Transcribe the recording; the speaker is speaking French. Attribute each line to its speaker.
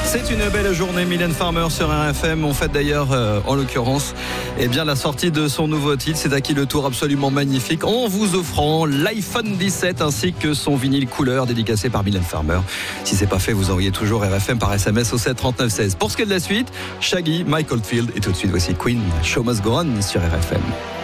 Speaker 1: C'est une belle journée, Mylène Farmer sur RFM. On fête d'ailleurs, en l'occurrence, la sortie de son nouveau titre. C'est acquis le tour absolument magnifique en vous offrant l'iPhone 17 ainsi que son vinyle couleur dédicacé par Mylène Farmer. Si c'est pas fait, vous envoyez toujours RFM par SMS au 7 39 16. Pour ce qui est de la suite, Shaggy, Mike Oldfield et tout de suite voici Queen, Show Must Go On sur RFM.